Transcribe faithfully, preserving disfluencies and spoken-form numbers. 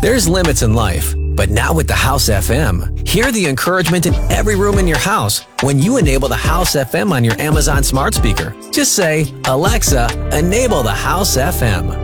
There's limits in life, but not with the House F M. Hear the encouragement in every room in your house when you enable the House F M on your Amazon smart speaker. Just say, Alexa, enable the House F M.